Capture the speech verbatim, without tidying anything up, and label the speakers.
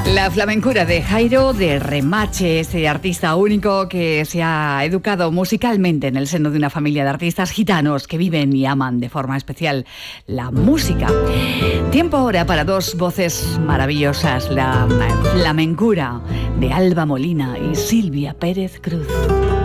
Speaker 1: La flamencura de Jairo de Remache, ese artista único que se ha educado musicalmente en el seno de una familia de artistas gitanos que viven y aman de forma especial la música. Tiempo ahora para dos voces maravillosas, la flamencura de Alba Molina y Silvia Pérez Cruz.